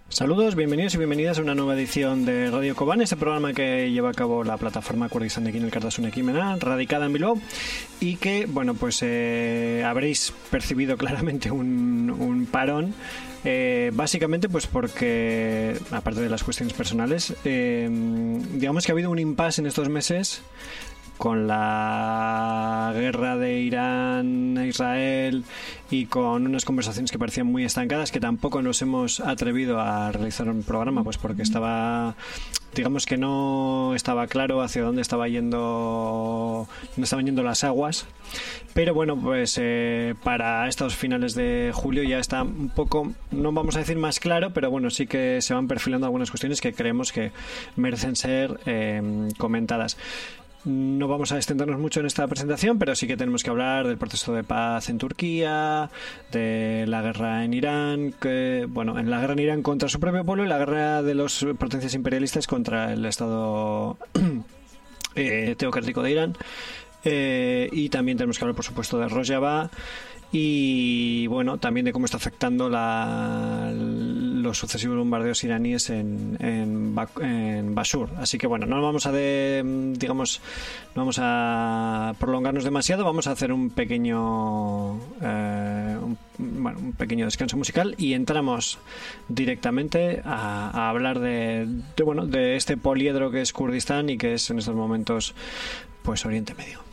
Saludos, bienvenidos y bienvenidas a una nueva edición de Radio Kobane, este programa que lleva a cabo la plataforma Kurdistandekin Elkartasun Ekimena, radicada en Bilbao, y que, bueno, pues habréis percibido claramente un parón, básicamente pues porque, aparte de las cuestiones personales, digamos que ha habido un impasse en estos meses con la guerra de Irán a Israel y con unas conversaciones que parecían muy estancadas, que tampoco nos hemos atrevido a realizar un programa, pues porque digamos que no estaba claro hacia dónde estaban yendo las aguas. Pero bueno, pues para estos finales de julio ya está un poco, no vamos a decir más claro, pero bueno, sí que se van perfilando algunas cuestiones que creemos que merecen ser comentadas. No vamos a extendernos mucho en esta presentación, pero sí que tenemos que hablar del proceso de paz en Turquía, de la guerra en Irán, en la guerra en Irán contra su propio pueblo y la guerra de las potencias imperialistas contra el Estado teocrático de Irán. Y también tenemos que hablar, por supuesto, de Rojava y bueno, también de cómo está afectando los sucesivos bombardeos iraníes en Basur. Así que bueno, no vamos a prolongarnos demasiado, vamos a hacer un pequeño descanso musical y entramos directamente a hablar de este poliedro que es Kurdistán y que es en estos momentos pues Oriente Medio.